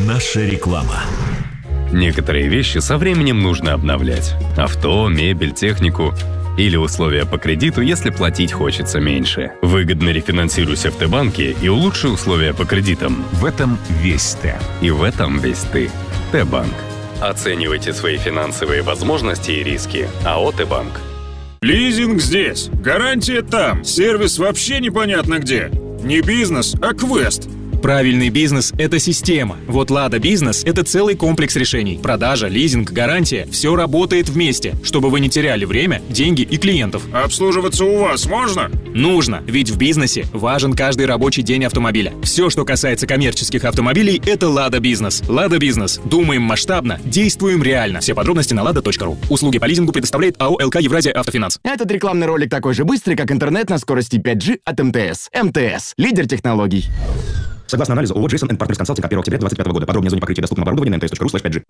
Наша реклама. Некоторые вещи со временем нужно обновлять. Авто, мебель, технику. Или условия по кредиту, если платить хочется меньше. Выгодно рефинансируйся в Т-банке и улучши условия по кредитам. В этом весь Т. И в этом весь ты. Т-банк. Оценивайте свои финансовые возможности и риски. АО «Т-банк». Лизинг здесь, гарантия там, сервис вообще непонятно где. Не бизнес, а квест. Правильный бизнес – это система. Вот «Лада Бизнес» – это целый комплекс решений. Продажа, лизинг, гарантия – все работает вместе, чтобы вы не теряли время, деньги и клиентов. Обслуживаться у вас можно? Нужно, ведь в бизнесе важен каждый рабочий день автомобиля. Все, что касается коммерческих автомобилей – это «Лада Бизнес». «Лада Бизнес». Думаем масштабно, действуем реально. Все подробности на lada.ru. Услуги по лизингу предоставляет АО «ЛК Евразия Автофинанс». Этот рекламный ролик такой же быстрый, как интернет на скорости 5G от МТС. МТС – лидер технологий. Согласно анализу ООО Джейсон энд Партнерс Консалтинг от 1 октября 2025 года. Подробнее о зоне покрытия доступного оборудования на mts.ru/5G.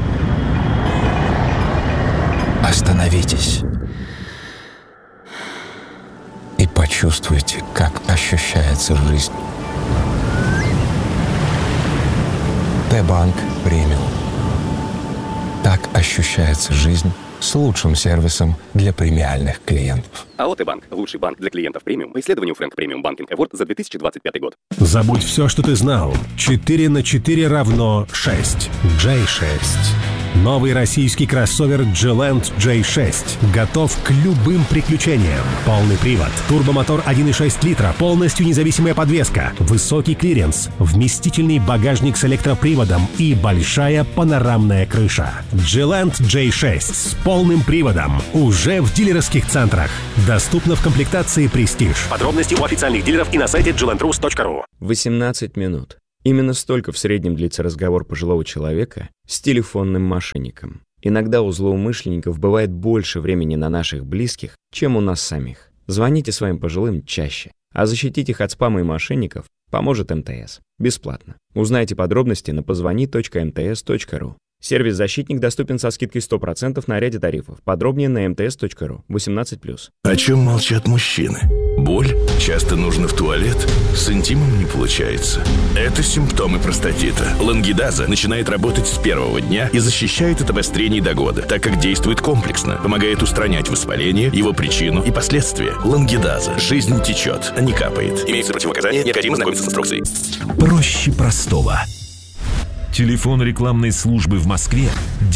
Остановитесь и почувствуйте, как ощущается жизнь. Т-банк премиум. Так ощущается жизнь с лучшим сервисом для премиальных клиентов. АО «Т-банк» – лучший банк для клиентов премиум по исследованию Frank Premium Banking Award за 2025 год. Забудь все, что ты знал. 4 на 4 равно 6. J6. Новый российский кроссовер G-Land J6 готов к любым приключениям. Полный привод, турбомотор 1,6 литра, полностью независимая подвеска, высокий клиренс, вместительный багажник с электроприводом и большая панорамная крыша. G-Land J6 с полным приводом уже в дилерских центрах. Доступно в комплектации «Престиж». Подробности у официальных дилеров и на сайте glandrus.ru. 18 минут. Именно столько в среднем длится разговор пожилого человека с телефонным мошенником. Иногда у злоумышленников бывает больше времени на наших близких, чем у нас самих. Звоните своим пожилым чаще, а защитить их от спама и мошенников поможет МТС. Бесплатно. Узнайте подробности на позвони.mts.ru. Сервис «Защитник» доступен со скидкой 100% на ряде тарифов. Подробнее на mts.ru. 18+. О чем молчат мужчины? Боль? Часто нужно в туалет? С интимом не получается. Это симптомы простатита. Лангидаза начинает работать с первого дня и защищает от обострений до года, так как действует комплексно, помогает устранять воспаление, его причину и последствия. Лангидаза. Жизнь течет, а не капает. Имеются противопоказания, необходимо знакомиться с инструкцией. Проще простого. Телефон рекламной службы в Москве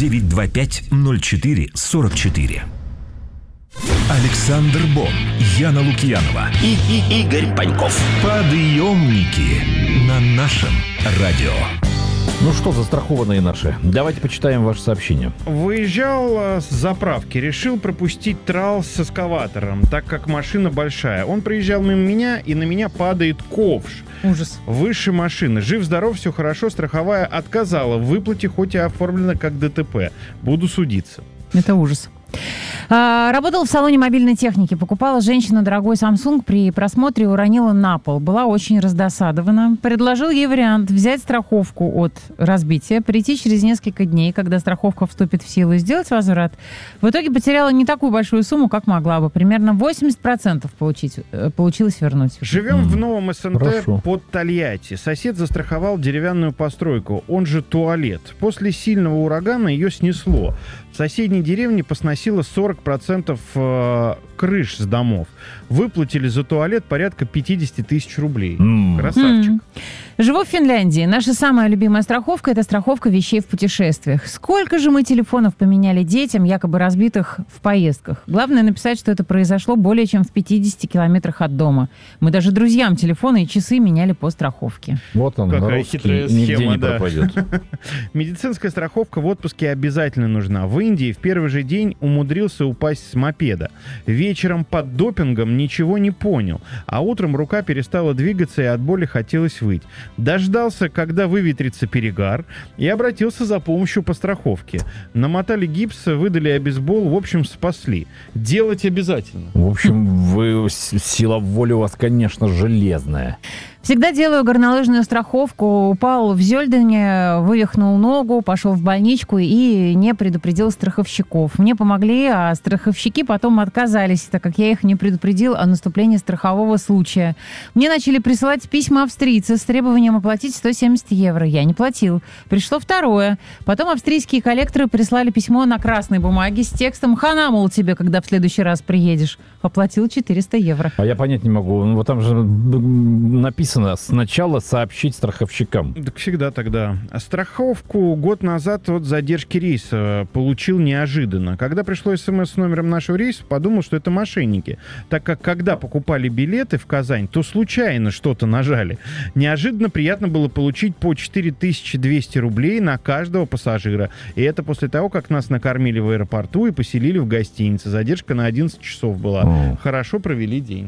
925-04-44. Александр Бон, Яна Лукьянова и Игорь Паньков. Подъемники на нашем радио. Ну что, застрахованные наши, давайте почитаем ваше сообщение. Выезжал с заправки, решил пропустить трал с эскаватором, так как машина большая. Он проезжал мимо меня, и на меня падает ковш. Ужас. Выше машины. Жив-здоров, все хорошо, страховая отказала в выплате, хоть и оформлена как ДТП. Буду судиться. Это ужас. Работала в салоне мобильной техники. Покупала женщина дорогой Samsung. При просмотре уронила на пол. Была очень раздосадована. Предложил ей вариант взять страховку от разбития, прийти через несколько дней, когда страховка вступит в силу, и сделать возврат. В итоге потеряла не такую большую сумму, как могла бы. Примерно 80% получилось вернуть. Живем в новом СНТ под Тольятти. Сосед застраховал деревянную постройку, он же туалет. После сильного урагана ее снесло. В соседней деревне посносило 40% крыш с домов. Выплатили за туалет порядка 50 тысяч рублей. Красавчик. Живу в Финляндии. Наша самая любимая страховка – это страховка вещей в путешествиях. Сколько же мы телефонов поменяли детям, якобы разбитых в поездках? Главное написать, что это произошло более чем в 50 километрах от дома. Мы даже друзьям телефоны и часы меняли по страховке. Вот он, какая хитрая нигде схема, не пропадет. Медицинская страховка в отпуске обязательно нужна. В Индии в первый же день умудрился упасть с мопеда. Вечером под допингом ничего не понял, а утром рука перестала двигаться и от боли хотелось выть. Дождался, когда выветрится перегар, и обратился за помощью по страховке. Намотали гипс, выдали обезбол, в общем, спасли. Делать обязательно. В общем, сила воли у вас, конечно, железная. Всегда делаю горнолыжную страховку. Упал в Зёльдене, вывихнул ногу, пошел в больничку и не предупредил страховщиков. Мне помогли, а страховщики потом отказались, так как я их не предупредил о наступлении страхового случая. Мне начали присылать письма австрийцы с требованием оплатить 170 евро. Я не платил. Пришло второе. Потом австрийские коллекторы прислали письмо на красной бумаге с текстом «Хана, мол, тебе, когда в следующий раз приедешь». Оплатил 400 евро. А я понять не могу. Вот там же написано сначала сообщить страховщикам. Так всегда тогда. Страховку год назад от задержки рейса получил неожиданно. Когда пришло СМС с номером нашего рейса, подумал, что это мошенники. Так как когда покупали билеты в Казань, то случайно что-то нажали. Неожиданно приятно было получить по 4200 рублей на каждого пассажира. И это после того, как нас накормили в аэропорту и поселили в гостинице. Задержка на 11 часов была. Хорошо провели день.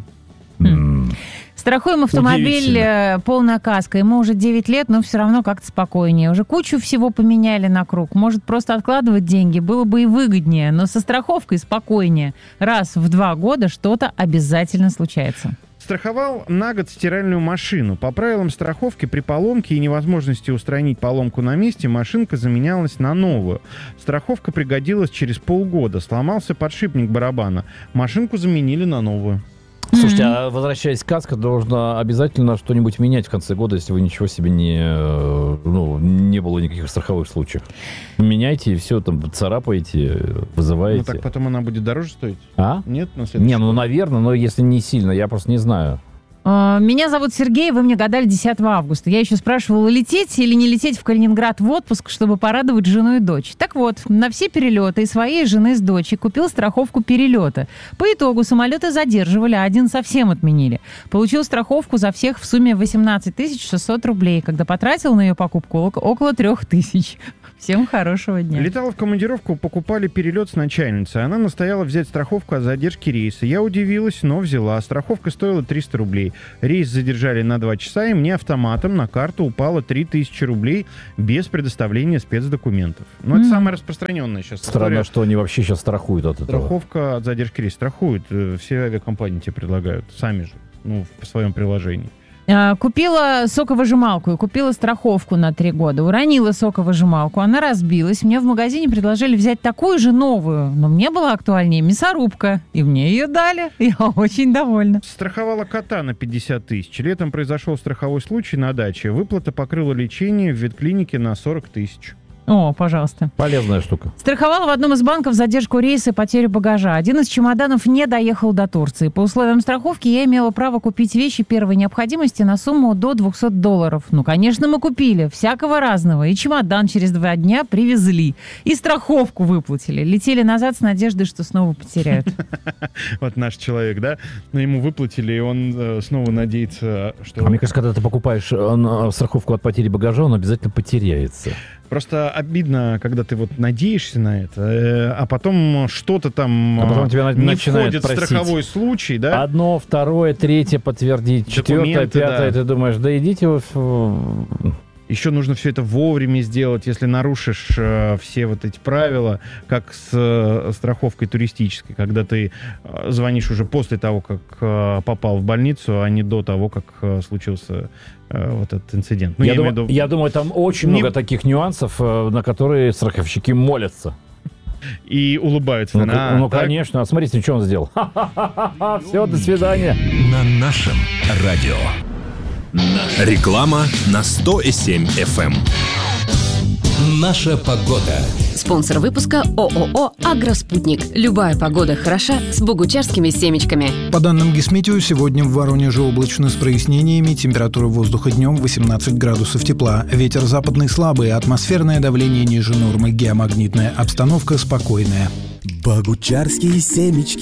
Страхуем автомобиль, полная каска. Ему уже 9 лет, но все равно как-то спокойнее. Уже кучу всего поменяли на круг. Может, просто откладывать деньги было бы и выгоднее, но со страховкой спокойнее. Раз в 2 года что-то обязательно случается. Страховал на год стиральную машину. По правилам страховки, при поломке и невозможности устранить поломку на месте, машинка заменялась на новую. Страховка пригодилась через полгода. Сломался подшипник барабана. Машинку заменили на новую. Слушайте, а возвращаясь к каско, должно обязательно что-нибудь менять в конце года, если вы ничего себе не было никаких страховых случаев. Меняйте и все, там, царапаете, вызываете. Ну так потом она будет дороже стоить? А? Нет, на следующий Не, наверное, но если не сильно, я просто не знаю. Меня зовут Сергей, вы мне гадали 10 августа. Я еще спрашивала, лететь или не лететь в Калининград в отпуск, чтобы порадовать жену и дочь. Так вот, на все перелеты и своей жены с дочей купил страховку перелета. По итогу самолеты задерживали, а один совсем отменили. Получил страховку за всех в сумме 18 600 рублей, когда потратил на ее покупку около 3000. Всем хорошего дня. Летала в командировку, покупали перелет с начальницей. Она настояла взять страховку о задержке рейса. Я удивилась, но взяла. Страховка стоила 300 рублей. Рейс задержали на 2 часа, и мне автоматом на карту упало 3000 рублей без предоставления спецдокументов. Ну, это самая распространенная сейчас Странно, история. что они вообще сейчас страхуют от этого. Страховка от задержки рейса страхуют. Все авиакомпании тебе предлагают. Сами же. В своем приложении. Купила соковыжималку и купила страховку на 3 года. Уронила соковыжималку, она разбилась. Мне в магазине предложили взять такую же новую, но мне была актуальнее мясорубка, и мне ее дали. Я очень довольна. Страховала кота на 50 тысяч. Летом произошел страховой случай на даче. Выплата покрыла лечение в ветклинике на 40 тысяч. О, пожалуйста. Полезная штука. Страховала в одном из банков задержку рейса и потерю багажа. Один из чемоданов не доехал до Турции. По условиям страховки я имела право купить вещи первой необходимости на сумму до $200. Ну, конечно, мы купили. Всякого разного. И чемодан через 2 дня привезли. И страховку выплатили. Летели назад с надеждой, что снова потеряют. Вот наш человек, да? Но ему выплатили, и он снова надеется, что... А мне кажется, когда ты покупаешь страховку от потери багажа, он обязательно потеряется. Просто обидно, когда ты вот надеешься на это, а потом что-то там тебя не входит в страховой случай, да? 1, 2, 3 подтвердить, 4, 5, да. Ты думаешь, да идите вы... Еще нужно все это вовремя сделать, если нарушишь все вот эти правила, как с страховкой туристической, когда ты звонишь уже после того, как попал в больницу, а не до того, как случился вот этот инцидент. Ну, я думаю, там очень много таких нюансов, на которые страховщики молятся. И улыбаются. Конечно. Смотрите, что он сделал. Все, до свидания. На нашем радио. Реклама на 100,7 FM. Наша погода. Спонсор выпуска ООО «Агроспутник». Любая погода хороша с богучарскими семечками. По данным Гисметео, сегодня в Воронеже облачно с прояснениями. Температура воздуха днем 18 градусов тепла. Ветер западный слабый, атмосферное давление ниже нормы. Геомагнитная обстановка спокойная. Богучарские семечки